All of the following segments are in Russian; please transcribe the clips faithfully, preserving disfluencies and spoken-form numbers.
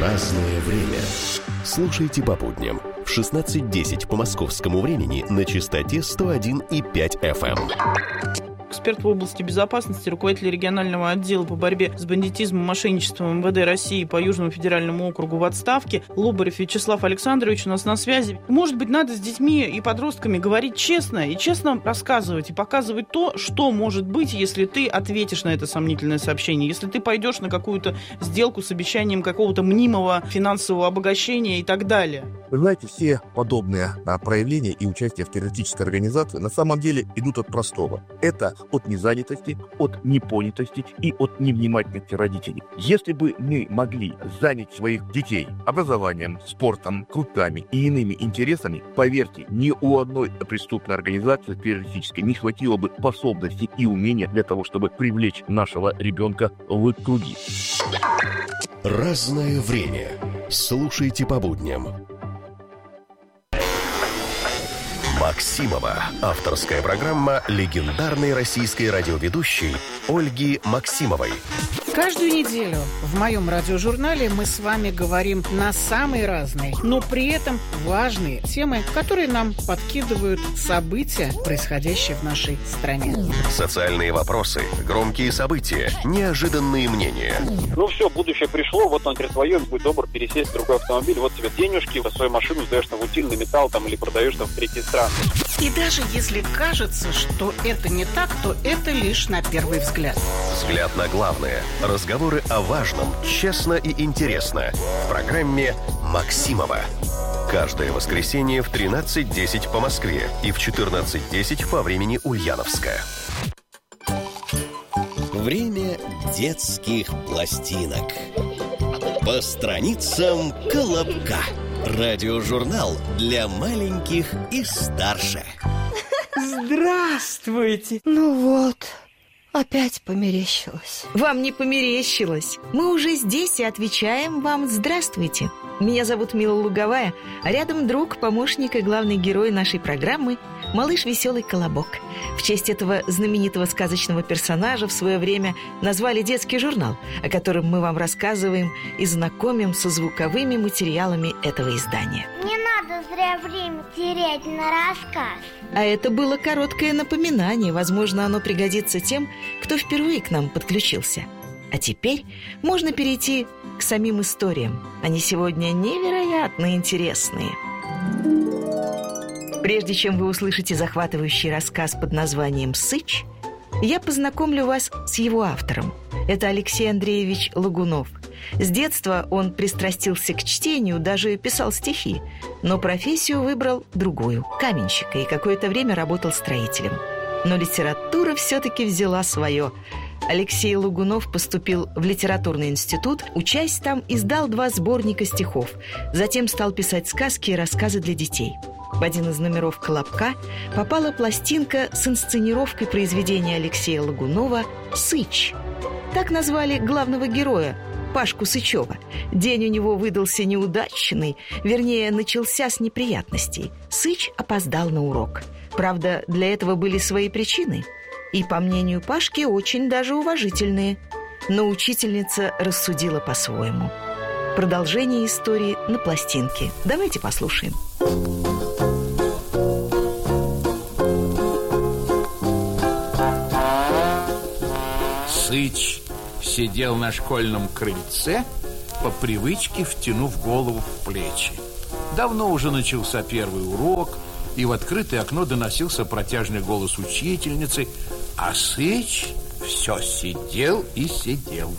Разное время. Слушайте по будням в шестнадцать десять по московскому времени на частоте сто один и пять эф эм. Эксперт в области безопасности, руководитель регионального отдела по борьбе с бандитизмом и мошенничеством эм вэ дэ России по Южному федеральному округу в отставке Лобарев Вячеслав Александрович у нас на связи. Может быть, надо с детьми и подростками говорить честно и честно рассказывать и показывать то, что может быть, если ты ответишь на это сомнительное сообщение, если ты пойдешь на какую-то сделку с обещанием какого-то мнимого финансового обогащения и так далее. Вы знаете, все подобные а, проявления и участие в террористической организации на самом деле идут от простого. Это от незанятости, от непонятости и от невнимательности родителей. Если бы мы могли занять своих детей образованием, спортом, кружками и иными интересами, поверьте, ни у одной преступной организации террористической не хватило бы способностей и умения для того, чтобы привлечь нашего ребенка в круги. Разное время. Слушайте по будням. Максимова. Авторская программа легендарной российской радиоведущей Ольги Максимовой. Каждую неделю в моем радиожурнале мы с вами говорим на самые разные, но при этом важные темы, которые нам подкидывают события, происходящие в нашей стране. Социальные вопросы, громкие события, неожиданные мнения. Ну все, будущее пришло, вот он перед твоем, будь добр, пересесть в другой автомобиль, вот тебе денежки, свою машину сдаешь на утильный металл там, или продаешь там в третьей стране. И даже если кажется, что это не так, то это лишь на первый взгляд. Взгляд на главное. Разговоры о важном, честно и интересно. В программе «Максимова». Каждое воскресенье в тринадцать десять по Москве и в четырнадцать десять по времени Ульяновска. Время детских пластинок. По страницам Колобка. Радиожурнал для маленьких и старше. Здравствуйте. Ну вот, опять померещилось. Вам не померещилось. Мы уже здесь и отвечаем вам «Здравствуйте». Меня зовут Мила Луговая, а рядом друг, помощник и главный герой нашей программы – малыш Веселый Колобок. В честь этого знаменитого сказочного персонажа в свое время назвали детский журнал, о котором мы вам рассказываем и знакомим со звуковыми материалами этого издания. Не надо зря время терять на рассказ. А это было короткое напоминание. Возможно, оно пригодится тем, кто впервые к нам подключился. А теперь можно перейти к самим историям. Они сегодня невероятно интересные. Прежде чем вы услышите захватывающий рассказ под названием «Сыч», я познакомлю вас с его автором. Это Алексей Андреевич Лагунов. С детства он пристрастился к чтению, даже писал стихи, но профессию выбрал другую – каменщика, и какое-то время работал строителем. Но литература все-таки взяла свое. Алексей Лагунов поступил в литературный институт, учась там, издал два сборника стихов. Затем стал писать сказки и рассказы для детей. В один из номеров «Колобка» попала пластинка с инсценировкой произведения Алексея Лагунова «Сыч». Так назвали главного героя, Пашку Сычева. День у него выдался неудачный, вернее, начался с неприятностей. Сыч опоздал на урок. Правда, для этого были свои причины. И, по мнению Пашки, очень даже уважительные. Но учительница рассудила по-своему. Продолжение истории на пластинке. Давайте послушаем. Сыч сидел на школьном крыльце, по привычке втянув голову в плечи. Давно уже начался первый урок, и в открытое окно доносился протяжный голос учительницы, а Сыч все сидел и сидел.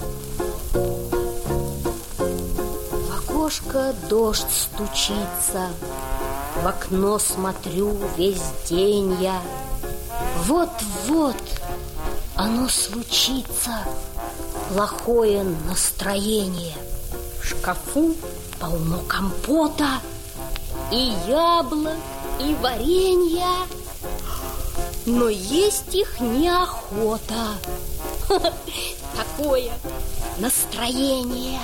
В окошко дождь стучится, в окно смотрю весь день я. Вот-вот оно случится, плохое настроение. В шкафу полно компота, и яблок, и варенья, но есть их неохота. Такое настроение.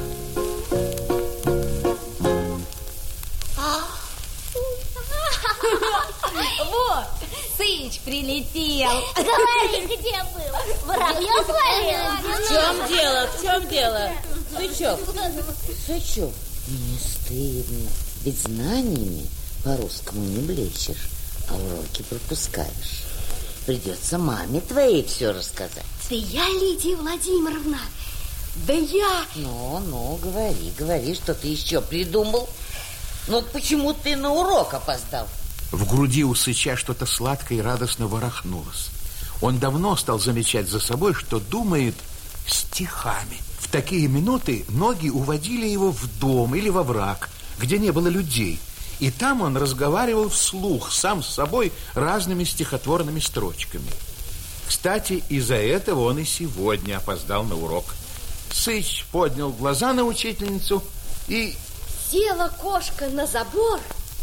Вот, Сыч прилетел. Говори, где был? Воробьев ловил? В чем дело, в чем дело? Сычок, Сычок, не стыдно. Ведь знаниями по-русскому не блещешь, а уроки пропускаешь. Придется маме твоей все рассказать. Да я, Лидия Владимировна, да я... Ну, ну, говори, говори, что ты еще придумал. Ну, почему ты на урок опоздал? В груди у Сыча что-то сладкое и радостно ворохнулось. Он давно стал замечать за собой, что думает стихами. В такие минуты ноги уводили его в дом или во враг, где не было людей. И там он разговаривал вслух, сам с собой, разными стихотворными строчками. Кстати, из-за этого он и сегодня опоздал на урок. Сыч поднял глаза на учительницу и... Села кошка на забор,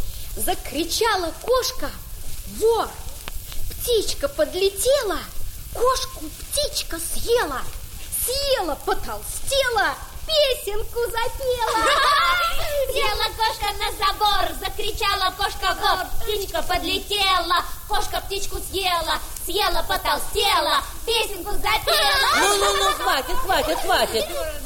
закричала кошка: вор! Птичка подлетела, кошку птичка съела, съела, потолстела, песенку запела. Села кошка на забор, закричала кошка вор, птичка подлетела, кошка птичку съела, съела, потолстела, песенку запела. Ну-ну-ну, хватит, хватит, хватит.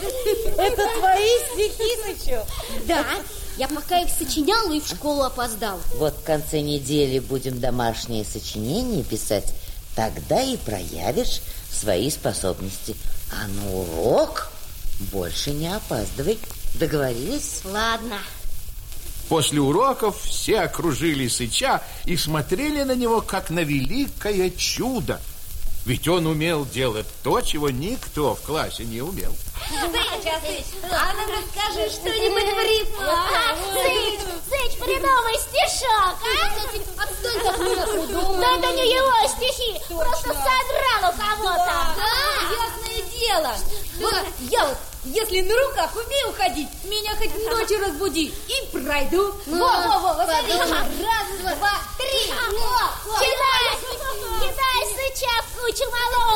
Это твои стихи, Сычок? Да, я пока их сочиняла и в школу опоздал. Вот в конце недели будем домашние сочинения писать, тогда и проявишь свои способности. А на урок больше не опаздывай. Договорились? Ладно. После уроков все окружили Сыча и смотрели на него, как на великое чудо. Ведь он умел делать то, чего никто в классе не умел. Сыч, Сыч, а ну расскажи что-нибудь в рифму. Ага, Сыч, Сыч, придумай стишок, а? Отстань от меня, придумай. Да это не его стихи, просто содрал у кого-то. Да, ясное дело. Вот я вот, если на руках умею ходить, меня хоть ночью разбуди и пройду. Во-во-во, смотри. раз, Раз, два, три. Кидай, кидай Сыча в кучу